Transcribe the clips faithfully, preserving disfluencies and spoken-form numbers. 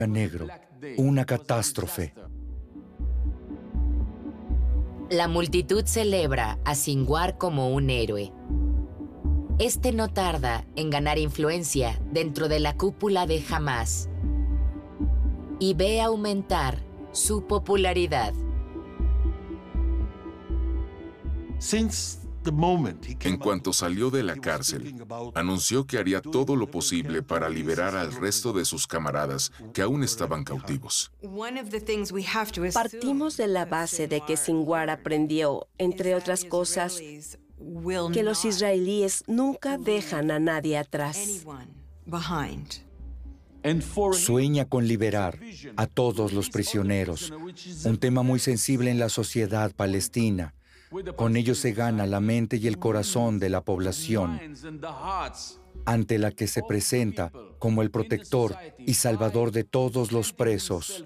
negro, una catástrofe. La multitud celebra a Sinwar como un héroe. Este no tarda en ganar influencia dentro de la cúpula de Hamás y ve aumentar su popularidad. En cuanto salió de la cárcel, anunció que haría todo lo posible para liberar al resto de sus camaradas que aún estaban cautivos. Partimos de la base de que Sinwar aprendió, entre otras cosas, que los israelíes nunca dejan a nadie atrás. Sueña con liberar a todos los prisioneros, un tema muy sensible en la sociedad palestina. Con ello se gana la mente y el corazón de la población, ante la que se presenta como el protector y salvador de todos los presos.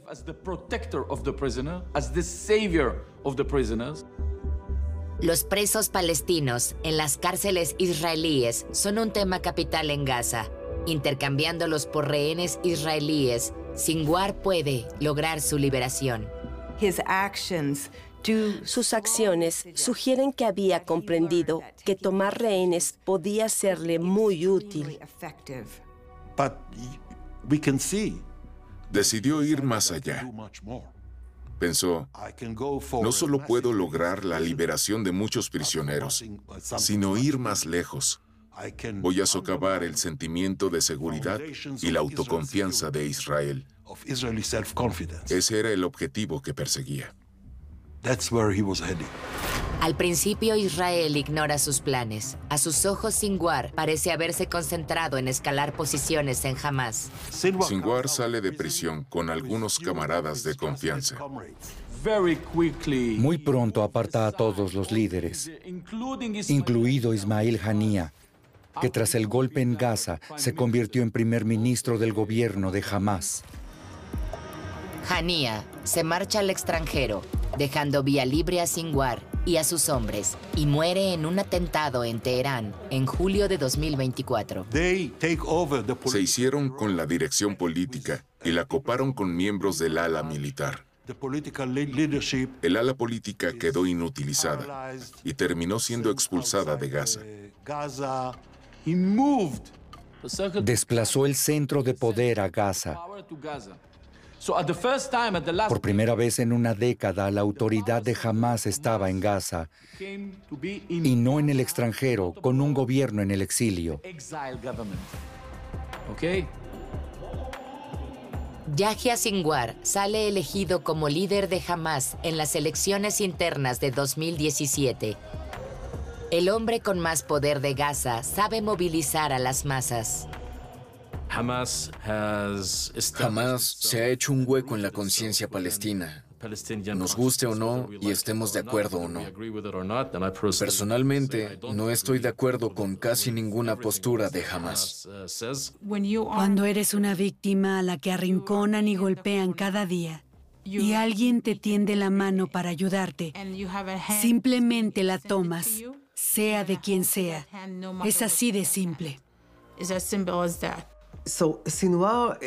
Los presos palestinos en las cárceles israelíes son un tema capital en Gaza. Intercambiándolos por rehenes israelíes, Sinwar puede lograr su liberación. Sus acciones sugieren que había comprendido que tomar rehenes podía serle muy útil. Decidió ir más allá. Pensó, no solo puedo lograr la liberación de muchos prisioneros, sino ir más lejos. Voy a socavar el sentimiento de seguridad y la autoconfianza de Israel. Ese era el objetivo que perseguía. Al principio, Israel ignora sus planes. A sus ojos, Sinwar parece haberse concentrado en escalar posiciones en Hamás. Sinwar sale de prisión con algunos camaradas de confianza. Muy pronto aparta a todos los líderes, incluido Ismail Haniyeh, que tras el golpe en Gaza se convirtió en primer ministro del gobierno de Hamás. Haniyeh se marcha al extranjero, dejando vía libre a Sinwar y a sus hombres, y muere en un atentado en Teherán en julio de dos mil veinticuatro. Se hicieron con la dirección política y la coparon con miembros del ala militar. El ala política quedó inutilizada y terminó siendo expulsada de Gaza. Desplazó el centro de poder a Gaza. Por primera vez en una década, la autoridad de Hamás estaba en Gaza y no en el extranjero, con un gobierno en el exilio. Yahya Sinwar sale elegido como líder de Hamás en las elecciones internas de dos mil diecisiete. El hombre con más poder de Gaza sabe movilizar a las masas. Jamás se ha hecho un hueco en la conciencia palestina, nos guste o no y estemos de acuerdo o no. Personalmente, no estoy de acuerdo con casi ninguna postura de Hamás. Cuando eres una víctima a la que arrinconan y golpean cada día, y alguien te tiende la mano para ayudarte, simplemente la tomas, sea de quien sea. Es así de simple. Sinwar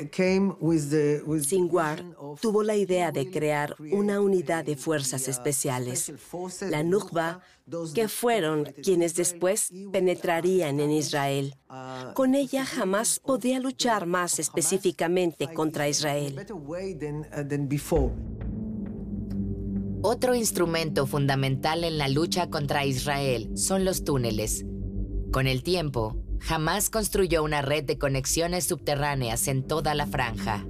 tuvo la idea de crear una unidad de fuerzas especiales, la Nukba, que fueron quienes después penetrarían en Israel. Con ella jamás podía luchar más específicamente contra Israel. Otro instrumento fundamental en la lucha contra Israel son los túneles. Con el tiempo, Hamás construyó una red de conexiones subterráneas en toda la franja.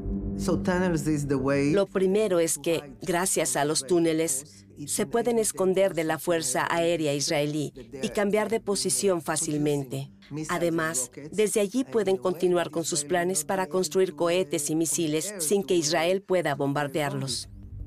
Lo primero es que, gracias a los túneles, se pueden esconder de la fuerza aérea israelí y cambiar de posición fácilmente. Además, desde allí pueden continuar con sus planes para construir cohetes y misiles sin que Israel pueda bombardearlos.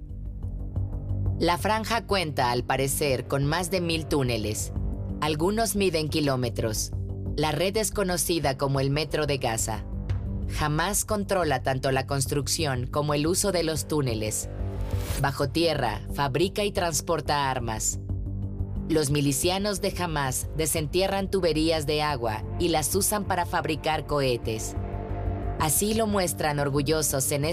La franja cuenta, al parecer, con más de mil túneles. Algunos miden kilómetros. La red es conocida como el Metro de Gaza. Hamás controla tanto la construcción como el uso de los túneles. Bajo tierra, fabrica y transporta armas. Los milicianos de Hamás desentierran tuberías de agua y las usan para fabricar cohetes. Así lo muestran orgullosos en